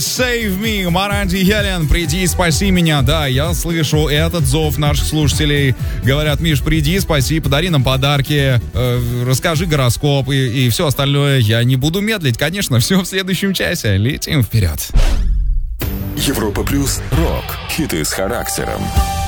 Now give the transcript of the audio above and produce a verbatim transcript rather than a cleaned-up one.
Save me, Маранди Хелен, приди, спаси меня. Да, я слышу этот зов наших слушателей. Говорят: Миш, приди, спаси, подари нам подарки, э, расскажи гороскоп и, и все остальное. Я не буду медлить, конечно, все в следующем часе. Летим вперед. Европа плюс рок. Хиты с характером.